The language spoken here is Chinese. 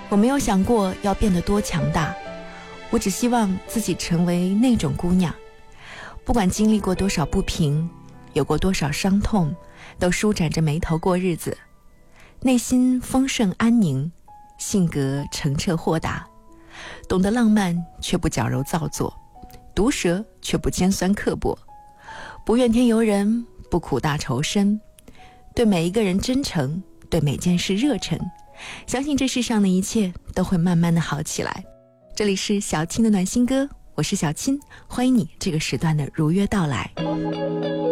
我没有想过要变得多强大，我只希望自己成为那种姑娘，不管经历过多少不平，有过多少伤痛，都舒展着眉头过日子，内心丰盛安宁，性格澄澈豁达，懂得浪漫却不矫揉造作，毒舌却不尖酸刻薄，不怨天尤人，不苦大仇深，对每一个人真诚，对每件事热忱，相信这世上的一切都会慢慢的好起来。这里是小青的暖心歌，我是小青，欢迎你这个时段的如约到来。